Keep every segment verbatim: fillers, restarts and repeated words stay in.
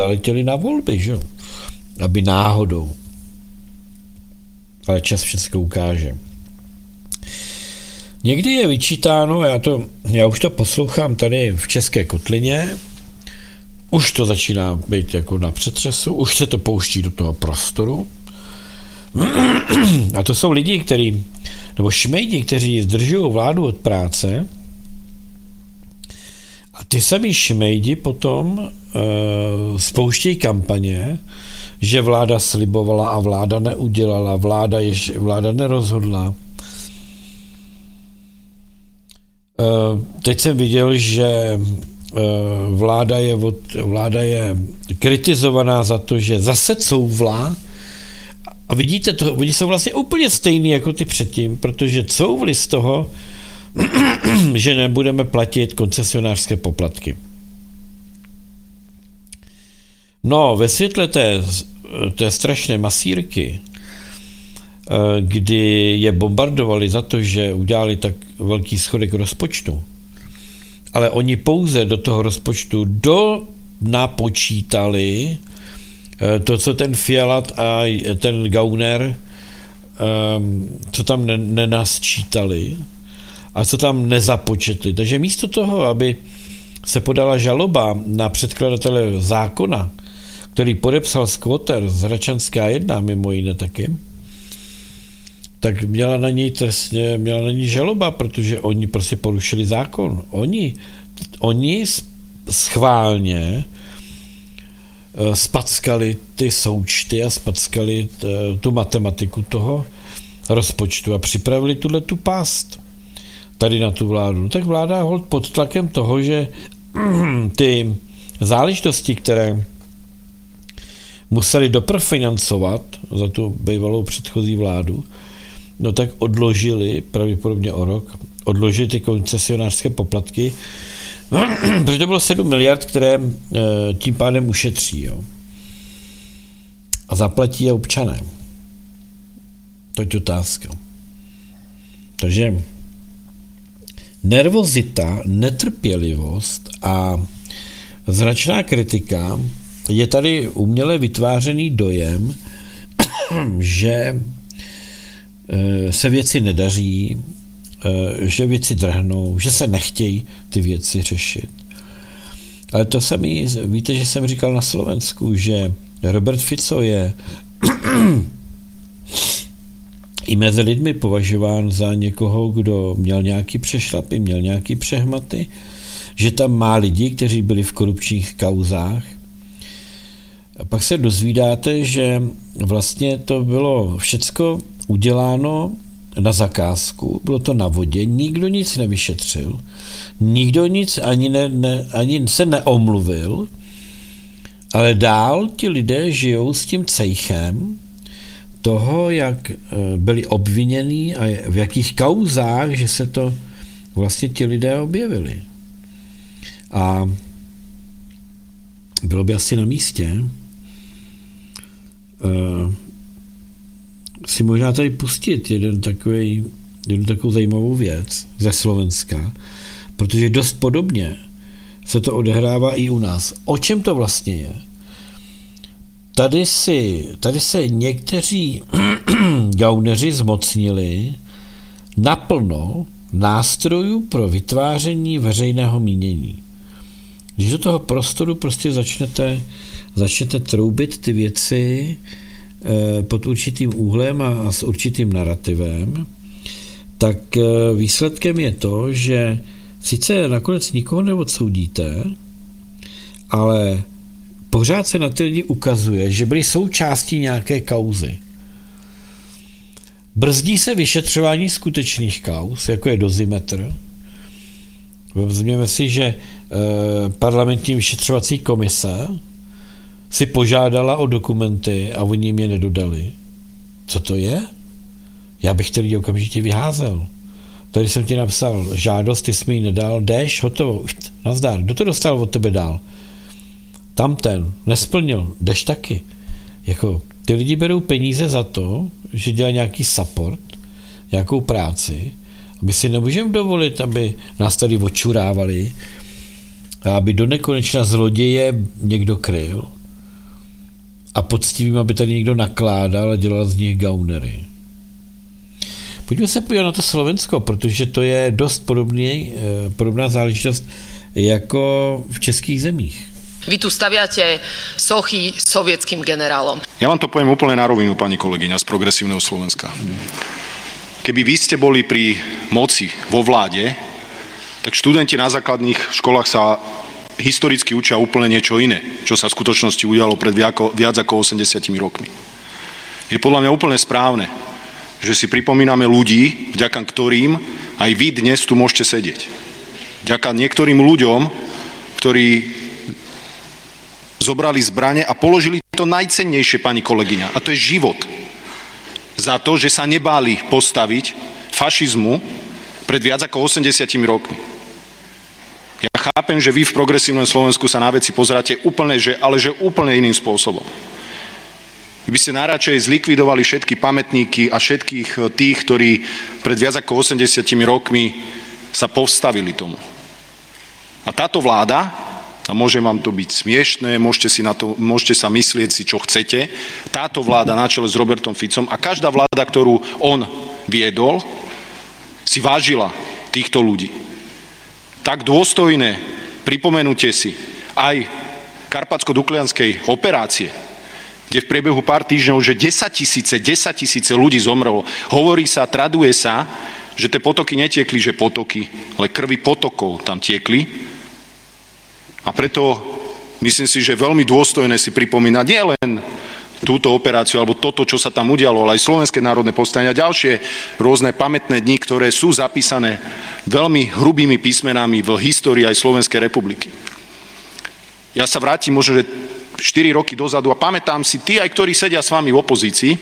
zaletěli na volby, že? Aby náhodou. Ale čas všechno ukáže. Někdy je vyčítáno, já, to, já už to poslouchám tady v České kotlině, už to začíná být jako na přetřesu, už se to pouští do toho prostoru. A to jsou lidi, kteří, nebo šmejdi, kteří zdržují vládu od práce. A ty samý šmejdi potom uh, spouštějí kampaně, že vláda slibovala a vláda neudělala, vláda, ještě, vláda nerozhodla. Uh, teď jsem viděl, že uh, vláda, je od, vláda je kritizovaná za to, že zase couvla. A vidíte, to, oni jsou vlastně úplně stejný jako ty předtím, protože couvli z toho, že nebudeme platit koncesionářské poplatky. No, ve světle té, té strašné masírky, kdy je bombardovali za to, že udělali tak velký schodek rozpočtu, ale oni pouze do toho rozpočtu do napočítali to, co ten Fialat a ten Gauner, co tam nenasčítali a co tam nezapočetli. Takže místo toho, aby se podala žaloba na předkladatele zákona, který podepsal Skvoter z Hračanská jedna, mimo jiné taky, tak měla na něj trestně, měla na něj žaloba, protože oni prostě porušili zákon. Oni, oni schválně spackali ty součty a spackali tu matematiku toho rozpočtu a připravili tuhle tu pást tady na tu vládu. No tak vláda holt pod tlakem toho, že ty záležitosti, které museli doprofinancovat za tu bývalou předchozí vládu, no tak odložili, pravděpodobně o rok, odložili ty koncesionářské poplatky, protože to bylo sedm miliard, které tím pádem ušetří. Jo. A zaplatí je občané. To je otázka. Takže nervozita, netrpělivost a značná kritika je tady uměle vytvářený dojem, že se věci nedaří, že věci drhnou, že se nechtějí ty věci řešit. Ale to samý, víte, že jsem říkal na Slovensku, že Robert Fico je i mezi lidmi považován za někoho, kdo měl nějaký přešlapy, měl nějaký přehmaty, že tam má lidi, kteří byli v korupčních kauzách. A pak se dozvídáte, že vlastně to bylo všecko uděláno na zakázku, bylo to na vodě, nikdo nic nevyšetřil, nikdo nic ani, ne, ne, ani se neomluvil, ale dál ti lidé žijou s tím cejchem toho, jak byli obvinění a v jakých kauzách, že se to vlastně ti lidé objevili. A bylo by asi na místě uh, si možná tady pustit jeden takový, jednu takovou zajímavou věc ze Slovenska, protože dost podobně se to odehrává i u nás. O čem to vlastně je? Tady, si, tady se někteří gauneři zmocnili naplno nástrojů pro vytváření veřejného mínění. Když do toho prostoru prostě začnete, začnete troubit ty věci eh, pod určitým úhlem a, a s určitým narrativem, tak eh, výsledkem je to, že sice nakonec nikoho neodsoudíte, ale pořád se na ty lidi ukazuje, že byli součástí nějaké kauzy. Brzdí se vyšetřování skutečných kauz, jako je dozimetr. Vezměme si, že e, parlamentní vyšetřovací komise si požádala o dokumenty a oni jim je nedodali. Co to je? Já bych ty lidi okamžitě vyházel. Tady jsem ti napsal žádost, ty jsi mi ji nedal, jdeš, hotovo, nazdar, kdo to dostal od tebe dál? Tamten, nesplnil, jdeš taky. Jako, ty lidi berou peníze za to, že dělají nějaký support, nějakou práci. My si nemůžeme dovolit, aby nás tady očurávali a aby do nekonečna zloděje někdo kryl. a poctivým, aby tady někdo nakládal a dělal z nich gaunery. Pojďme se podívat na to Slovensko, protože to je dost podobný, podobná záležitost jako v českých zemích. Vy tu staviate sochy sovietským generálom. Ja vám to poviem úplne na rovinu, pani kolegyňa z Progresívneho Slovenska. Keby vy ste boli pri moci vo vláde, tak študenti na základných školách sa historicky učia úplne niečo iné, čo sa v skutočnosti udialo pred viac ako osemdesiatimi rokmi. Je podľa mňa úplne správne, že si pripomíname ľudí, vďaka ktorým aj vy dnes tu môžete sedieť. Vďaka niektorým ľuďom, ktorí zobrali zbrane a položili to najcennejšie, pani kolegyňa, a to je život. Za to, že sa nebáli postaviť fašizmu pred viac ako osemdesiatimi rokmi. Ja chápem, že vy v Progresívnom Slovensku sa na veci pozeráte úplne, že, ale že úplne iným spôsobom. Vy by ste najradšej zlikvidovali všetky pamätníky a všetkých tých, ktorí pred viac ako osemdesiatimi rokmi sa postavili tomu. A táto vláda, a môže vám to byť smiešné, môžete, si na to, môžete sa myslieť si, čo chcete, táto vláda na čele s Robertom Ficom a každá vláda, ktorú on viedol, si vážila týchto ľudí. Tak dôstojné pripomenutie si aj Karpatsko-Duklianskej operácie, kde v priebehu pár týždňov, že desaťtisíce, desaťtisíce ľudí zomrelo. Hovorí sa, traduje sa, že tie potoky netiekli, že potoky, ale krvi potokov tam tiekli. A preto myslím si, že je veľmi dôstojné si pripomínať nielen túto operáciu, alebo toto, čo sa tam udialo, ale aj Slovenské národné povstanie a ďalšie rôzne pamätné dni, ktoré sú zapísané veľmi hrubými písmenami v histórii aj Slovenskej republiky. Ja sa vrátim možno, že štyri roky dozadu a pamätám si, tí, aj ktorí sedia s vami v opozícii,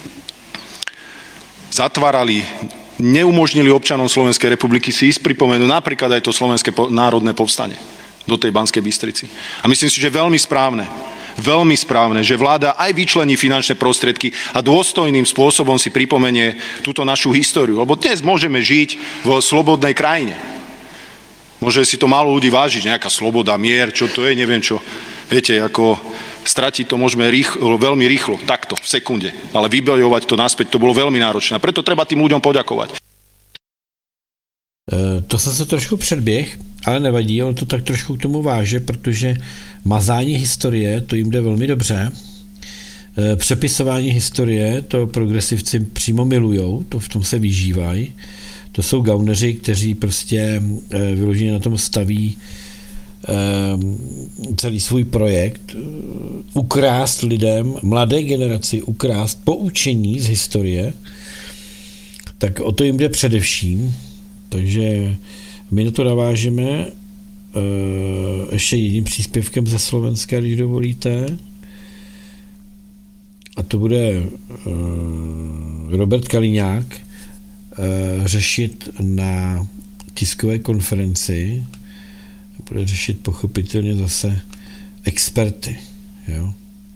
zatvárali, neumožnili občanom Slovenskej republiky si ísť pripomenúť napríklad aj to Slovenské národné povstanie do tej Banskej Bystrici. A myslím si, že veľmi správne, veľmi správne, že vláda aj vyčlení finančné prostriedky a dôstojným spôsobom si pripomenie túto našu históriu. Lebo dnes môžeme žiť v slobodnej krajine. Môže si to málo ľudí vážiť, nejaká sloboda, mier, čo to je, neviem čo. Viete, ako stratiť to môžeme rýchlo, veľmi rýchlo, takto, v sekunde. Ale vybojovať to naspäť, to bolo veľmi náročné. Preto treba tým ľuďom poďakovať. To jsem se trošku předběh, ale nevadí, on to tak trošku k tomu váže, protože mazání historie, to jim jde velmi dobře. Přepisování historie, to progresivci přímo milujou, to v tom se vyžívají. To jsou gauneři, kteří prostě vyloženě na tom staví celý svůj projekt, ukrást lidem, mladé generaci, ukrást poučení z historie, tak o to jim jde především. Takže my na to navážeme ještě jedním příspěvkem ze Slovenska, když dovolíte. A to bude Robert Kaliňák řešit na tiskové konferenci. Bude řešit pochopitelně zase experty. Jo?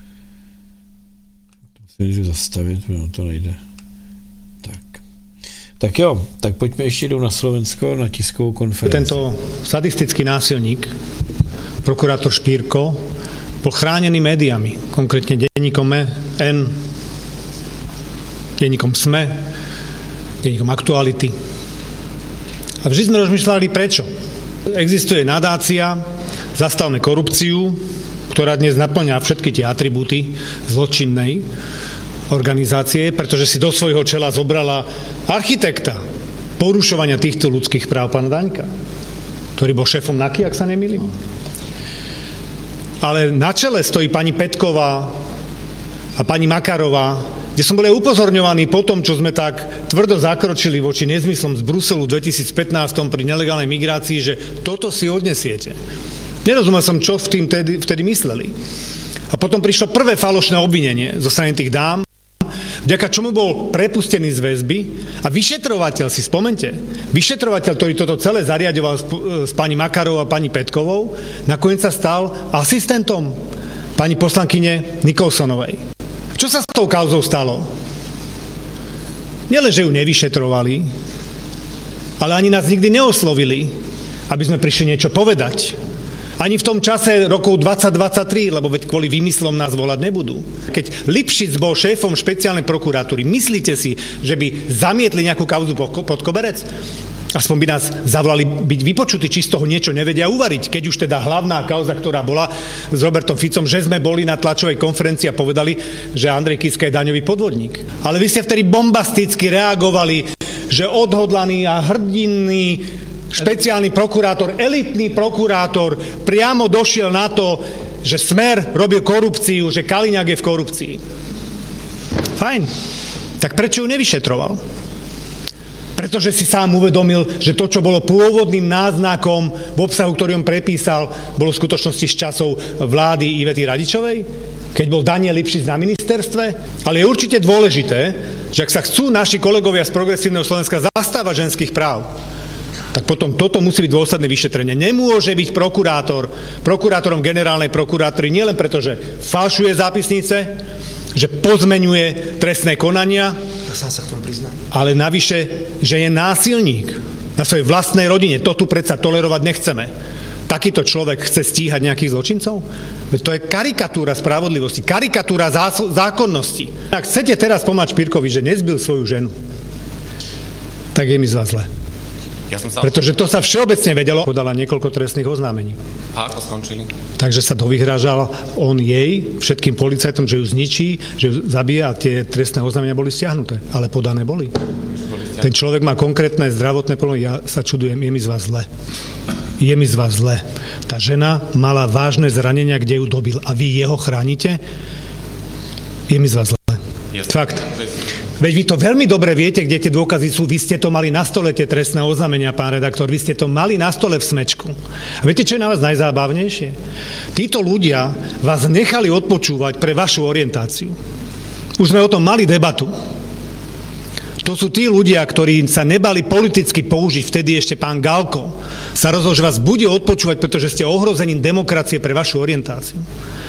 To musím zastavit, no to nejde. Tak. Tak jo, tak pojďme ještě jednou na Slovensko, na tiskovou konferenci. Tento sadistický násilník, prokurátor Štýrko, bol chránený médiami, konkrétne denníkom N, denníkom SME, denníkom Aktuality. A vždy sme rozmýšľali, prečo. Existuje nadácia Zastavme korupciu, ktorá dnes naplňa všetky tie atribúty zločinnej organizácie, pretože si do svojho čela zobrala architekta porušovania týchto ľudských práv, pána Daňka, ktorý bol šéfom NAKY, ak sa nemýlim. Ale na čele stojí pani Petková a pani Makarová, kde som bol aj upozorňovaný po tom, čo sme tak tvrdo zakročili voči nezmyslom z Bruselu v dvetisícpätnásť pri nelegálnej migrácii, že toto si odnesiete. Nerozumel som, čo v tým vtedy, vtedy mysleli. A potom prišlo prvé falošné obvinenie zo strany tých dám, vďaka čomu bol prepustený z väzby a vyšetrovateľ, si spomente, vyšetrovateľ, ktorý toto celé zariadoval s, s pani Makarovou a pani Petkovou, nakoniec sa stal asistentom pani poslankyne Nikolsonovej. Čo sa s tou kauzou stalo? Nielen, že ju nevyšetrovali, ale ani nás nikdy neoslovili, aby sme prišli niečo povedať. Ani v tom čase rokov dvadsať dvadsaťtri, lebo veď kvôli výmyslom nás volať nebudú. Keď Lipšic bol šéfom špeciálnej prokuratúry, myslíte si, že by zamietli nejakú kauzu pod koberec? Aspoň by nás zavolali byť vypočutí, či z toho niečo nevedia uvariť. Keď už teda hlavná kauza, ktorá bola s Robertom Ficom, že sme boli na tlačovej konferencii a povedali, že Andrej Kiska je daňový podvodník. Ale vy ste vtedy bombasticky reagovali, že odhodlaný a hrdinný špeciálny prokurátor, elitný prokurátor priamo došiel na to, že Smer robil korupciu, že Kaliňák je v korupcii. Fajn. Tak prečo ju nevyšetroval? Pretože si sám uvedomil, že to, čo bolo pôvodným náznakom v obsahu, ktorý on prepísal, bolo v skutočnosti z časov vlády Ivety Radičovej, keď bol Daniel Lipšic na ministerstve. Ale je určite dôležité, že ak sa chcú naši kolegovia z Progresívneho Slovenska zastávať ženských práv, tak potom toto musí byť dôsledné vyšetrenie. Nemôže byť prokurátor, prokurátorom generálnej prokuratúry nielen preto, že falšuje zápisnice, že pozmeňuje trestné konania, ale navyše, že je násilník na svojej vlastnej rodine. To tu predsa tolerovať nechceme. Takýto človek chce stíhať nejakých zločincov? Veď to je karikatúra spravodlivosti, karikatúra zás- zákonnosti. Ak chcete teraz pomáť Špirkovi, že nezbil svoju ženu, tak je mi z vás zle. Ja som sa... Pretože to sa všeobecne vedelo. Podala niekoľko trestných oznámení. A ako skončili? Takže sa dovyhrážal on jej, všetkým policajtom, že ju zničí, že ju zabije a tie trestné oznámenia boli stiahnuté. Ale podané boli. Ten človek má konkrétne zdravotné problémy. Ja sa čudujem, je mi z vás zle. Je mi z vás zle. Tá žena mala vážne zranenia, kde ju dobil. A vy jeho chránite? Je mi z vás zle. Fakt. Veď vy to veľmi dobre viete, kde tie dôkazy sú. Vy ste to mali na stole, tie trestné oznámenia, pán redaktor. Vy ste to mali na stole v smečku. A viete, čo je na vás najzábavnejšie? Títo ľudia vás nechali odpočúvať pre vašu orientáciu. Už sme o tom mali debatu. To sú tí ľudia, ktorí sa nebali politicky použiť, vtedy ešte pán Galko sa rozhodol, že vás bude odpočúvať, pretože ste ohrozením demokracie pre vašu orientáciu.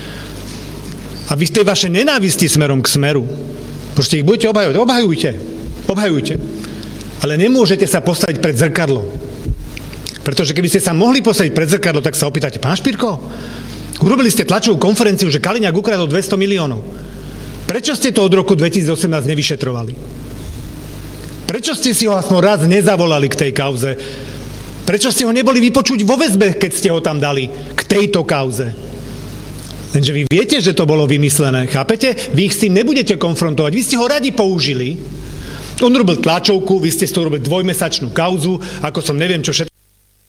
A vy ste vaše nenávisti smerom k Smeru. Proste ich budete obhajovať. Obhajujte. Obhajujte. Ale nemôžete sa postaviť pred zrkadlo. Pretože keby ste sa mohli postaviť pred zrkadlo, tak sa opýtate, pán Špirko, urobili ste tlačovú konferenciu, že Kaliňák ukradol dvesto miliónov. Prečo ste to od roku dvetisícosemnásť nevyšetrovali? Prečo ste si ho aspoň raz nezavolali k tej kauze? Prečo ste ho neboli vypočuť vo väzbe, keď ste ho tam dali k tejto kauze? Lenže vy viete, že to bolo vymyslené, chápete? Vy ich s tým nebudete konfrontovať. Vy ste ho radi použili. On robil tlačovku, vy ste z toho robili dvojmesačnú kauzu, ako som neviem, čo všetko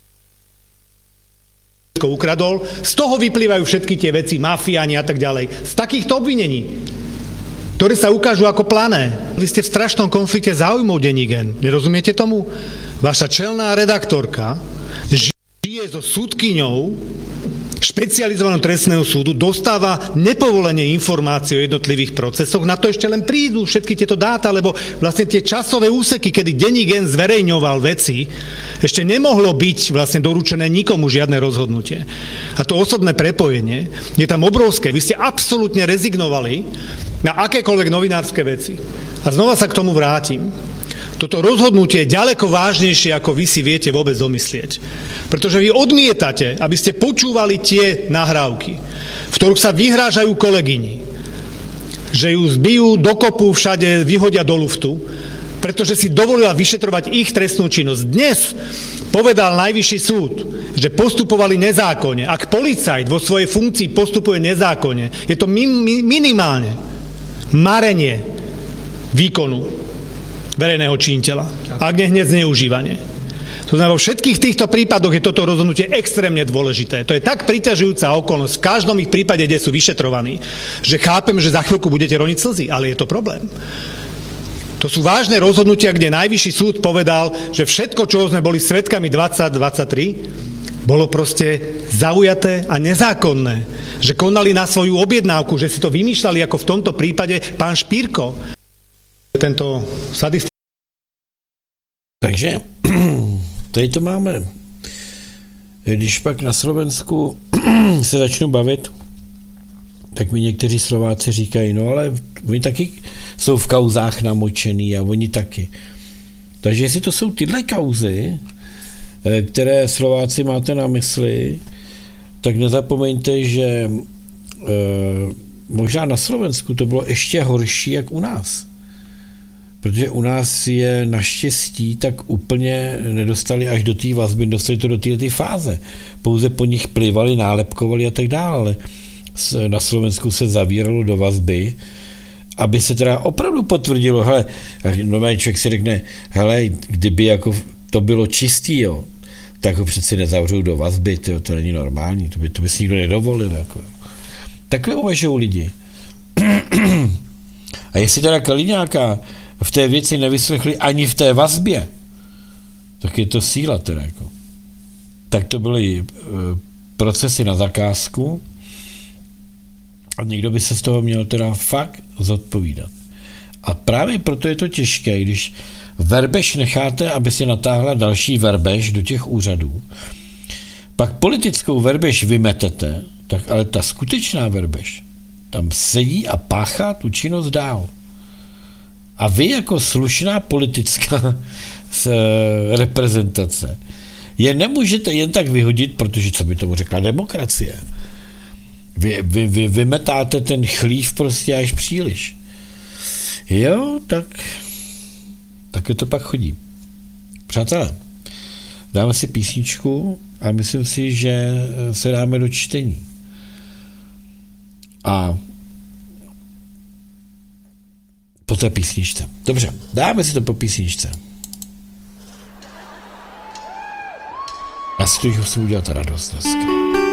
ukradol. Z toho vyplývajú všetky tie veci, mafiáni a tak ďalej. Z takýchto obvinení, ktoré sa ukážu ako plané. Vy ste v strašnom konflikte záujmov, denník N. Nerozumiete tomu? Vaša čelná redaktorka žije so súdkyňou špecializovaného trestného súdu, dostáva nepovolenie informácií o jednotlivých procesoch, na to ešte len prídu všetky tieto dáta, lebo vlastne tie časové úseky, kedy denník N zverejňoval veci, ešte nemohlo byť vlastne doručené nikomu žiadne rozhodnutie. A to osobné prepojenie je tam obrovské. Vy ste absolútne rezignovali na akékoľvek novinárske veci. A znova sa k tomu vrátim. Toto rozhodnutie je ďaleko vážnejšie, ako vy si viete vôbec domyslieť. Pretože vy odmietate, aby ste počúvali tie nahrávky, v ktorých sa vyhrážajú kolegyni, že ju zbijú do kopu všade, vyhodia do luftu, pretože si dovolila vyšetrovať ich trestnú činnosť. Dnes povedal Najvyšší súd, že postupovali nezákonne. Ak policajt vo svojej funkcii postupuje nezákonne, je to mi- minimálne marenie výkonu verejného činiteľa, ak nie hneď zneužívanie. To znamená, vo všetkých týchto prípadoch je toto rozhodnutie extrémne dôležité. To je tak priťažujúca okolnosť v každom ich prípade, kde sú vyšetrovaní, že chápem, že za chvíľku budete roniť slzy, ale je to problém. To sú vážne rozhodnutia, kde Najvyšší súd povedal, že všetko, čo sme boli svedkami dvadsať dvadsaťtri, bolo proste zaujaté a nezákonné. Že konali na svoju objednávku, že si to vymýšľali, ako v tomto prípade pán Špírko. Tento sadist... Takže tady to máme. Když pak na Slovensku se začnu bavit, tak mi někteří Slováci říkají, no ale oni taky jsou v kauzách namočený a oni taky. Takže jestli to jsou tyhle kauzy, které Slováci máte na mysli, tak nezapomeňte, že e, možná na Slovensku to bylo ještě horší, jak u nás. Protože u nás je naštěstí tak úplně nedostali až do té vazby, dostali to do této fáze. Pouze po nich plivali, nálepkovali a tak dále, ale na Slovensku se zavíralo do vazby, aby se teda opravdu potvrdilo, hele, normální člověk si řekne, hele, kdyby jako to bylo čistý, jo, tak ho přeci nezavřou do vazby, to, to není normální, to by, to by si nikdo nedovolil. Jako. Takhle uvažují lidi. A jestli teda Kaliňáka v té věci nevyslechli ani v té vazbě, tak je to síla teda. Jako. Tak to byly e, procesy na zakázku a někdo by se z toho měl teda fakt zodpovídat. A právě proto je to těžké, když verbež necháte, aby si natáhla další verbež do těch úřadů, pak politickou verbež vymetete, tak ale ta skutečná verbež tam sedí a páchá tu činnost dál. A vy jako slušná politická reprezentace je nemůžete jen tak vyhodit, protože co by tomu řekla demokracie. Vy, vy, vy vymetáte ten chlív prostě až příliš. Jo, tak také to pak chodí. Přátelé, dáme si písničku a myslím si, že se dáme do čtení. A po té písničce. Dobře, dáme si to po písničce. A z toho si udělat radost dneska.